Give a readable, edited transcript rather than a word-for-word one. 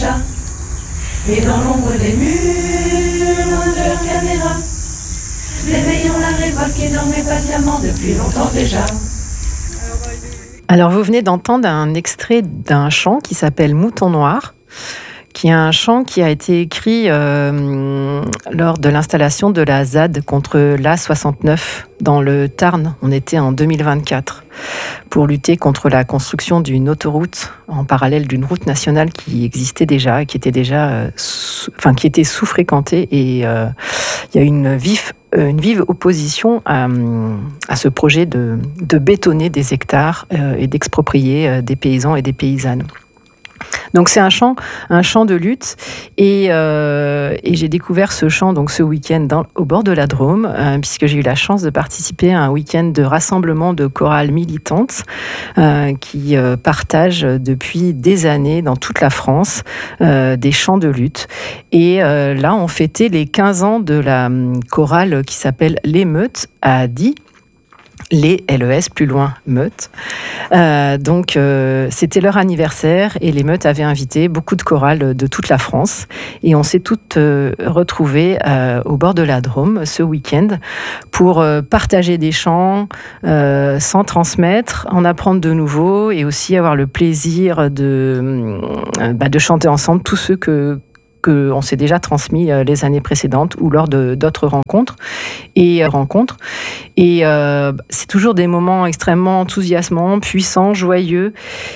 déjà. Et dans l'ombre des murs, loin de leur caméra, éveillons la révolte qui dormait patiemment depuis longtemps déjà. Alors vous venez d'entendre un extrait d'un chant qui s'appelle Mouton Noir, qui est un chant qui a été écrit lors de l'installation de la ZAD contre l'A69 dans le Tarn. On était en 2024 pour lutter contre la construction d'une autoroute en parallèle d'une route nationale qui existait déjà, qui était qui était sous-fréquentée, et il y a une vive opposition à ce projet de bétonner des hectares et d'exproprier des paysans et des paysannes. Donc c'est un chant de lutte, et j'ai découvert ce chant donc ce week-end au bord de la Drôme, puisque j'ai eu la chance de participer à un week-end de rassemblement de chorales militantes qui partagent depuis des années dans toute la France des chants de lutte. Et là, on fêtait les 15 ans de la chorale qui s'appelle l'Émeute à Die. Les LES, plus loin, Meute. Donc, c'était leur anniversaire, et les Meutes avaient invité beaucoup de chorales de toute la France. Et on s'est toutes retrouvées au bord de la Drôme ce week-end pour partager des chants, s'en transmettre, en apprendre de nouveaux, et aussi avoir le plaisir de chanter ensemble tous ceux qu'on s'est déjà transmis les années précédentes ou lors d'autres rencontres. Et c'est toujours des moments extrêmement enthousiasmants, puissants, joyeux.